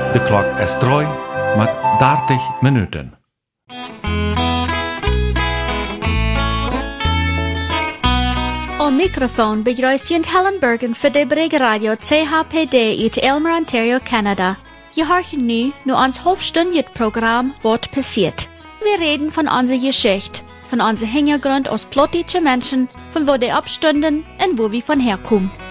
De klok is 3 met 30 minuten. Al microfoon begrüßt Helen Bergen für de Brigge Radio CHPD uit Aylmer, Ontario, Canada. Je horchen nu ons halfstündiges Programm Wat passiert. Wir reden von unserer Geschichte, von unserem Hintergrund aus plottische Menschen, von wo die abstünden und wo wir von herkommen.